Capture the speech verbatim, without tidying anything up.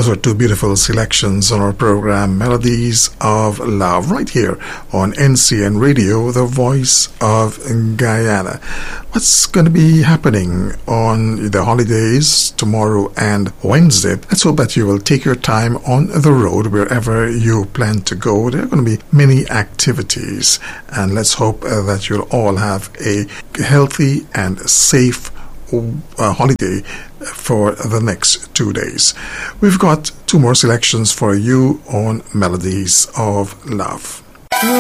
Those were two beautiful selections on our program, Melodies of Love, right here on N C N Radio, the voice of Guyana. What's going to be happening on the holidays tomorrow and Wednesday? Let's hope that you will take your time on the road wherever you plan to go. There are going to be many activities, and let's hope uh, that you'll all have a healthy and safe uh, holiday for the next two days. We've got two more selections for you on Melodies of Love.